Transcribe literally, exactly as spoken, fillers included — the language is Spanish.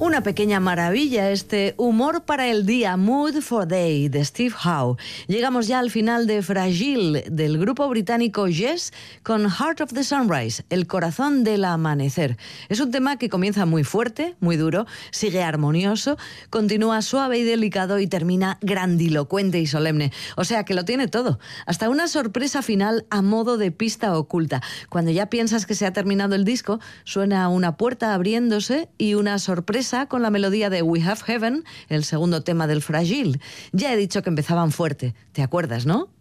Una pequeña maravilla, este humor para el día, Mood for Day, de Steve Howe. Llegamos ya al final de Fragile, del grupo británico Yes, con Heart of the Sunrise, el corazón del amanecer. Es un tema que comienza muy fuerte, muy duro, sigue armonioso, continúa suave y delicado y termina grandilocuente y solemne. O sea que lo tiene todo, hasta una sorpresa final a modo de pista oculta. Cuando ya piensas que se ha terminado el disco, suena una puerta abriéndose y una sorpresa con la melodía de We Have Heaven, el segundo tema del Fragile. Ya he dicho que empezaban fuerte, ¿te acuerdas, no?